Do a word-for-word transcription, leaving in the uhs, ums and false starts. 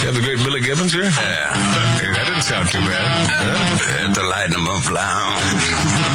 You have the great Billy Gibbons here? Yeah. Hey, that didn't sound too bad. Huh? Had to lighten them up, fly on.